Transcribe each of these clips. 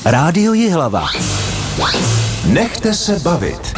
Rádio Jihlava. Nechte se bavit.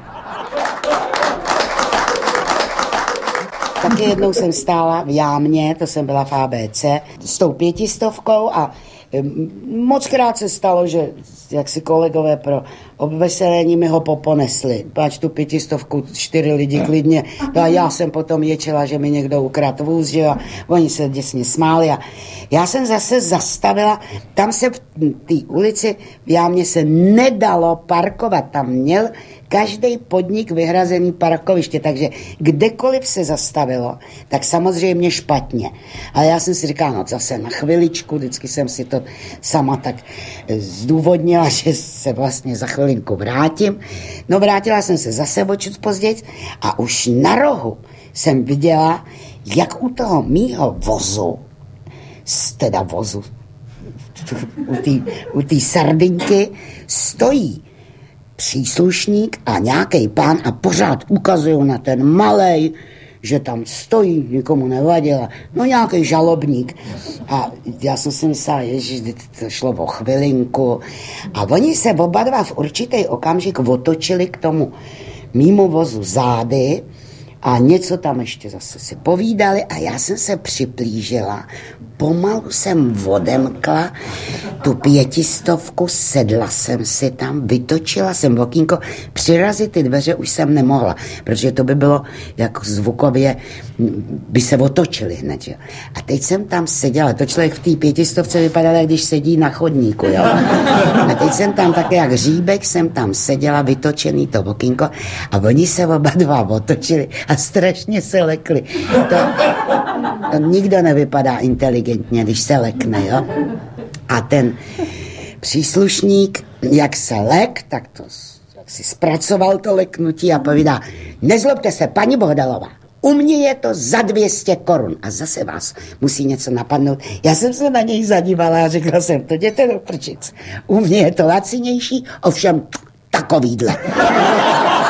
Taky jednou jsem stála v Jámě, to jsem byla v ABC, s tou 500 a mockrát se stalo, že jak si kolegové pro obveselení mi ho poponesli. Páč tu 500, 4 lidi klidně. A já jsem potom ječela, že mi někdo ukradl vůz, že a oni se děsně smáli. A já jsem zase zastavila, tam se v té ulici v Jámě se nedalo parkovat. Tam měl každý podnik vyhrazený parkoviště, takže kdekoliv se zastavilo, tak samozřejmě špatně. Ale já jsem si říkala, no zase na chviličku, vždycky jsem si to sama tak zdůvodnila, že se vlastně za chvilinku vrátím. No vrátila jsem se zase očut později a už na rohu jsem viděla, jak u toho mýho vozu, teda vozu, u té sardinky stojí příslušník a nějaký pán a pořád ukazují na ten malej, že tam stojí, nikomu nevadila. No nějaký žalobník. A já jsem si myslela, ježiš, to šlo o chvilinku. A oni se oba dva v určitý okamžik otočili k tomu mýmu vozu zády a něco tam ještě zase si povídali a já jsem se připlížila. Pomalu jsem odemkla tu 500, sedla jsem si tam, vytočila jsem okýnko, přirazit ty dveře už jsem nemohla, protože to by bylo jako zvukově, by se otočily hned. Jo. A teď jsem tam seděla, to člověk v té 500 vypadal, jak když sedí na chodníku. Jo. A teď jsem tam také jak hříbek, jsem tam seděla, vytočený to okýnko a oni se oba dva otočili a strašně se lekli. To nikdo nevypadá inteligentně, když se lekne, jo. A ten příslušník, jak se lek, tak to jak si zpracoval to leknutí a povídá, nezlobte se, paní Bohdalová, u mě je to za 200 korun a zase vás musí něco napadnout. Já jsem se na něj zadívala a řekla jsem, to jděte do prčic. U mě je to lacinější, ovšem takovýhle.